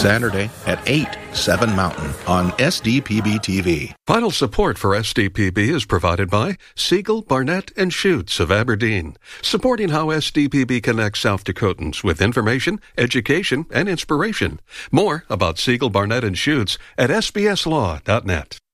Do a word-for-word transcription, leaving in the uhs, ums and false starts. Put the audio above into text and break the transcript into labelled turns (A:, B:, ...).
A: Saturday at eight, seven Mountain on S D P B T V.
B: Final support for S D P B is provided by Siegel, Barnett, and Schutz of Aberdeen, supporting how S D P B connects South Dakotans with information, education, and inspiration. More about Siegel, Barnett, and Schutz at S B S law dot net.